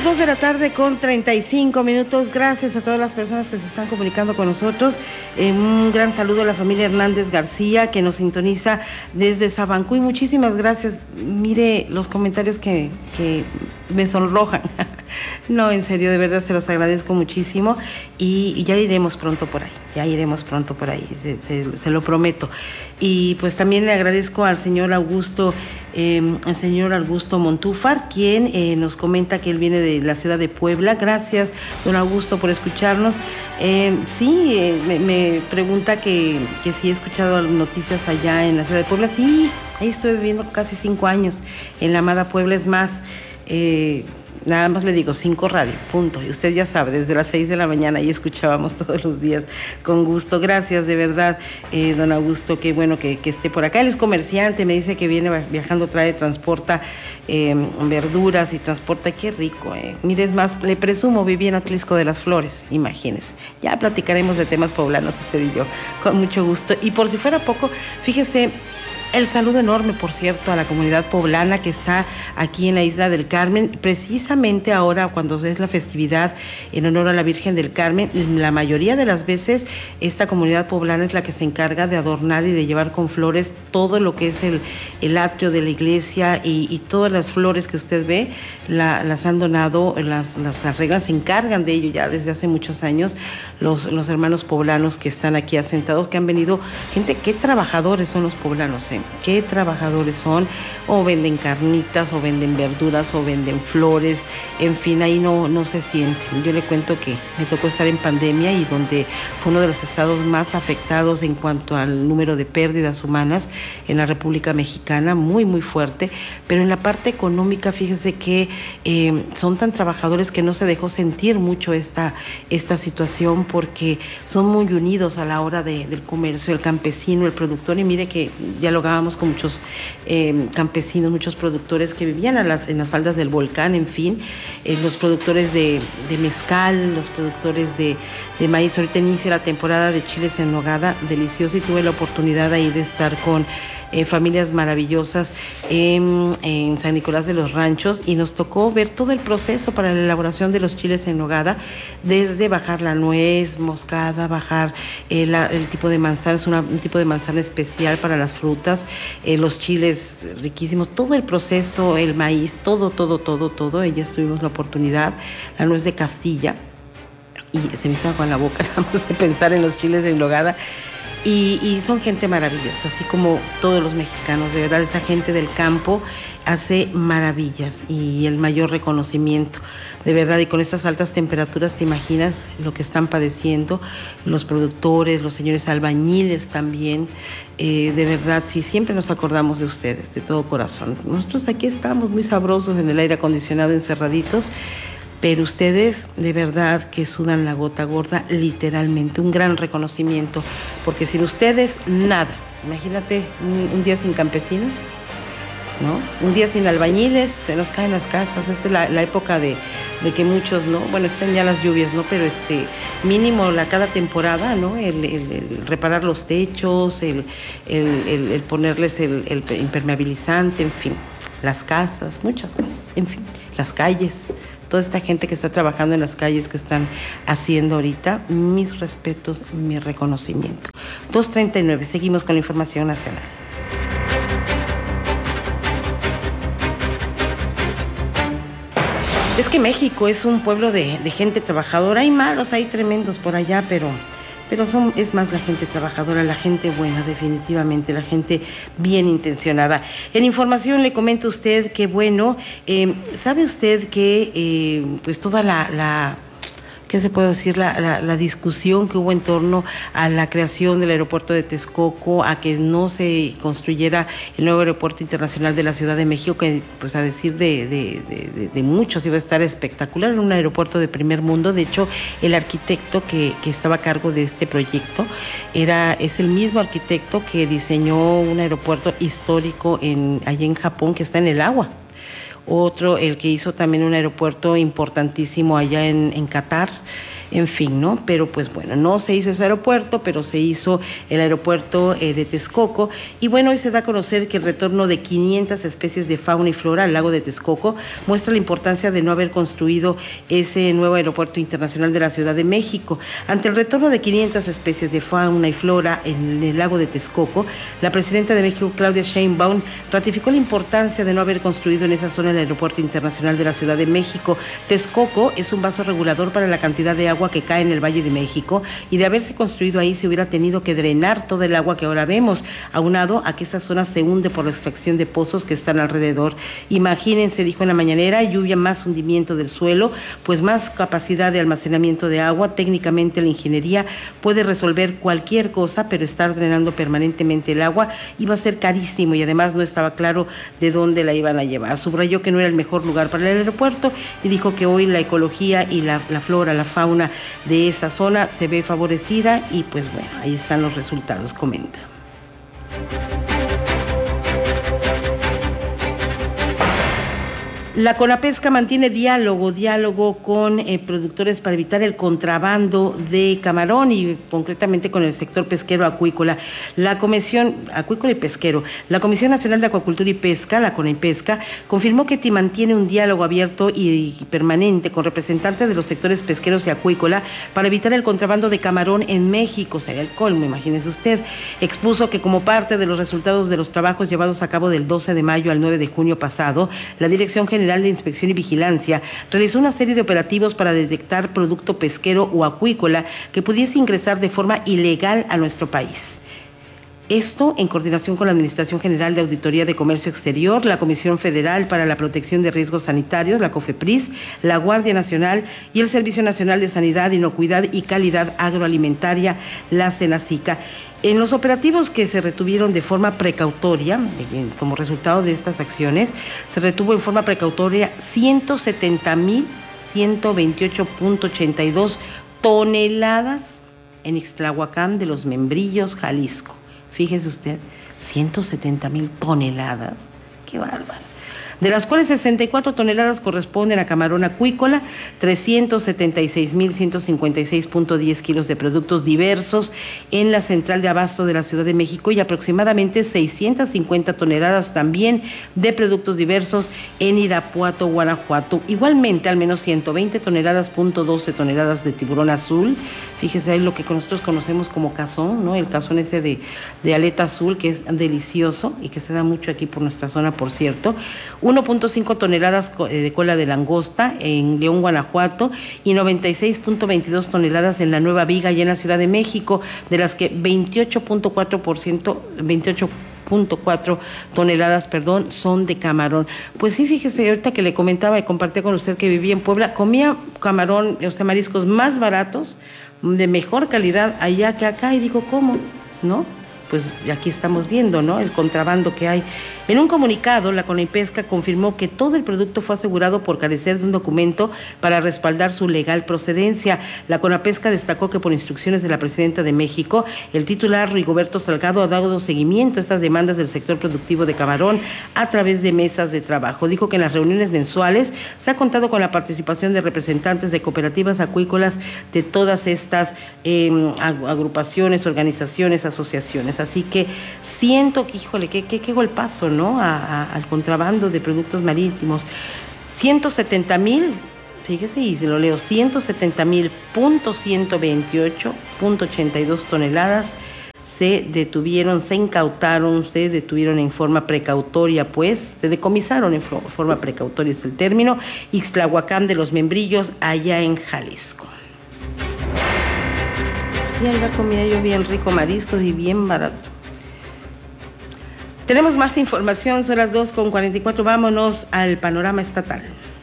2 de la tarde con 35 minutos. Gracias a todas las personas que se están comunicando con nosotros. Un gran saludo a la familia Hernández García que nos sintoniza desde Sabancuy. Muchísimas gracias. Mire los comentarios que me sonrojan. No, en serio, de verdad se los agradezco muchísimo y ya iremos pronto por ahí, se lo prometo. Y pues también le agradezco al señor Augusto Montúfar, quien nos comenta que él viene de la ciudad de Puebla. Gracias, don Augusto, por escucharnos. Me pregunta que si he escuchado noticias allá en la ciudad de Puebla. Sí, ahí estuve viviendo casi 5 años en la amada Puebla. Es más, nada más le digo, 5 radio, punto. Y usted ya sabe, desde las 6 de la mañana ahí escuchábamos todos los días con gusto. Gracias, de verdad, don Augusto, qué bueno que esté por acá. Él es comerciante, me dice que viene viajando, transporta verduras y transporta, qué rico. Mire, es más, le presumo, viví en Atlisco de las Flores, imagínese. Ya platicaremos de temas poblanos usted y yo, con mucho gusto. Y por si fuera poco, fíjese, el saludo enorme, por cierto, a la comunidad poblana que está aquí en la Isla del Carmen. Precisamente ahora, cuando es la festividad en honor a la Virgen del Carmen, la mayoría de las veces esta comunidad poblana es la que se encarga de adornar y de llevar con flores todo lo que es el atrio de la iglesia y todas las flores que usted ve, las han donado, las arreglan, se encargan de ello ya desde hace muchos años los hermanos poblanos que están aquí asentados, que han venido, gente, qué trabajadores son los poblanos, qué trabajadores son, o venden carnitas, o venden verduras, o venden flores, en fin, ahí no se siente. Yo le cuento que me tocó estar en pandemia y donde fue uno de los estados más afectados en cuanto al número de pérdidas humanas en la República Mexicana, muy, muy fuerte, pero en la parte económica, fíjese que son tan trabajadores que no se dejó sentir mucho esta situación, porque son muy unidos a la hora del comercio, el campesino, el productor, y mire que dialogábamos con muchos campesinos, muchos productores que vivían en las faldas del volcán, en fin, los productores de mezcal, los productores de maíz. Ahorita inicia la temporada de chiles en nogada, delicioso, y tuve la oportunidad ahí de estar con familias maravillosas en San Nicolás de los Ranchos, y nos tocó ver todo el proceso para la elaboración de los chiles en nogada, desde bajar la nuez moscada, bajar el tipo de manzana, es un tipo de manzana especial para las frutas, los chiles riquísimos, todo el proceso, el maíz, todo, ya tuvimos la oportunidad, la nuez de Castilla, y se me hizo agua en la boca nada más de pensar en los chiles en nogada. Y son gente maravillosa, así como todos los mexicanos, de verdad, esa gente del campo hace maravillas, y el mayor reconocimiento, de verdad, y con estas altas temperaturas, te imaginas lo que están padeciendo los productores, los señores albañiles también, de verdad, sí, siempre nos acordamos de ustedes, de todo corazón. Nosotros aquí estamos muy sabrosos en el aire acondicionado, encerraditos, pero ustedes de verdad que sudan la gota gorda, literalmente, un gran reconocimiento, porque sin ustedes nada. Imagínate un día sin campesinos, ¿no? Un día sin albañiles, se nos caen las casas. Esta es la época de que muchos, ¿no? Bueno, están ya las lluvias, ¿no? Pero mínimo cada temporada, ¿no? El reparar los techos, el ponerles el impermeabilizante, en fin, las casas, muchas casas, en fin, las calles. Toda esta gente que está trabajando en las calles, que están haciendo ahorita, mis respetos, mi reconocimiento. 2:39, seguimos con la información nacional. Es que México es un pueblo de gente trabajadora. Hay malos, hay tremendos por allá, pero es más la gente trabajadora, la gente buena, definitivamente, la gente bien intencionada. En información le comento a usted que, bueno, ¿sabe usted que pues toda ¿qué se puede decir? La discusión que hubo en torno a la creación del aeropuerto de Texcoco, a que no se construyera el nuevo aeropuerto internacional de la Ciudad de México, que pues a decir de muchos iba a estar espectacular, en un aeropuerto de primer mundo. De hecho, el arquitecto que estaba a cargo de este proyecto es el mismo arquitecto que diseñó un aeropuerto histórico allá en Japón, que está en el agua. Otro, el que hizo también un aeropuerto importantísimo allá en Qatar, en fin, ¿no? Pero pues bueno, no se hizo ese aeropuerto, pero se hizo el aeropuerto de Texcoco. Y bueno, hoy se da a conocer que el retorno de 500 especies de fauna y flora al lago de Texcoco muestra la importancia de no haber construido ese nuevo aeropuerto internacional de la Ciudad de México. Ante el retorno de 500 especies de fauna y flora en el lago de Texcoco, la presidenta de México, Claudia Sheinbaum, ratificó la importancia de no haber construido en esa zona el aeropuerto internacional de la Ciudad de México. Texcoco es un vaso regulador para la cantidad de agua que cae en el Valle de México, y de haberse construido ahí se hubiera tenido que drenar todo el agua que ahora vemos, aunado a que esa zona se hunde por la extracción de pozos que están alrededor. Imagínense, dijo en la mañanera, lluvia más hundimiento del suelo, pues más capacidad de almacenamiento de agua. Técnicamente la ingeniería puede resolver cualquier cosa, pero estar drenando permanentemente el agua iba a ser carísimo y además no estaba claro de dónde la iban a llevar. Subrayó que no era el mejor lugar para el aeropuerto y dijo que hoy la ecología y la flora, la fauna de esa zona se ve favorecida y pues bueno, ahí están los resultados, comenta. La CONAPESCA mantiene diálogo con productores para evitar el contrabando de camarón y concretamente con el sector pesquero acuícola. La Comisión Acuícola y Pesquero, la Comisión Nacional de Acuacultura y Pesca, la CONAPESCA, confirmó que mantiene un diálogo abierto y permanente con representantes de los sectores pesqueros y acuícola para evitar el contrabando de camarón en México. Sería el colmo, imagínese usted. Expuso que como parte de los resultados de los trabajos llevados a cabo del 12 de mayo al 9 de junio pasado, la Dirección General de Inspección y Vigilancia realizó una serie de operativos para detectar producto pesquero o acuícola que pudiese ingresar de forma ilegal a nuestro país. Esto en coordinación con la Administración General de Auditoría de Comercio Exterior, la Comisión Federal para la Protección de Riesgos Sanitarios, la COFEPRIS, la Guardia Nacional y el Servicio Nacional de Sanidad, Inocuidad y Calidad Agroalimentaria, la SENACICA. En los operativos que se retuvieron de forma precautoria, como resultado de estas acciones, se retuvo en forma precautoria 170,128.82 toneladas en Ixtlahuacán de los Membrillos, Jalisco. Fíjese usted, 170,000 toneladas. ¡Qué bárbaro! De las cuales 64 toneladas corresponden a camarón acuícola, 376,156.10 kilos de productos diversos en la central de abasto de la Ciudad de México y aproximadamente 650 toneladas también de productos diversos en Irapuato, Guanajuato. Igualmente, al menos 120 toneladas.12 toneladas de tiburón azul. Fíjese ahí lo que nosotros conocemos como cazón, ¿no? El cazón ese de aleta azul, que es delicioso y que se da mucho aquí por nuestra zona, por cierto. 1.5 toneladas de cola de langosta en León, Guanajuato, y 96.22 toneladas en la Nueva Viga y en la Ciudad de México, de las que 28.4 toneladas, son de camarón. Pues sí, fíjese, ahorita que le comentaba y compartía con usted que vivía en Puebla, comía camarón, o sea, mariscos más baratos, de mejor calidad allá que acá, y digo, ¿cómo? ¿No? Pues aquí estamos viendo, ¿no?, el contrabando que hay. En un comunicado, la CONAPESCA confirmó que todo el producto fue asegurado por carecer de un documento para respaldar su legal procedencia. La CONAPESCA destacó que por instrucciones de la presidenta de México, el titular Rigoberto Salgado ha dado seguimiento a estas demandas del sector productivo de camarón a través de mesas de trabajo. Dijo que en las reuniones mensuales se ha contado con la participación de representantes de cooperativas acuícolas de todas estas agrupaciones, organizaciones, asociaciones. Así que siento que, híjole, qué golpazo, ¿no?, al contrabando de productos marítimos. 170,000, fíjese, y se lo leo, 170,128.82 toneladas se detuvieron, se incautaron, se detuvieron en forma precautoria, pues, se decomisaron en forma precautoria, es el término, Ixtlahuacán de los Membrillos, allá en Jalisco. Sí, allá comía yo bien rico mariscos y bien barato. Tenemos más información, son las 2:44, vámonos al panorama estatal.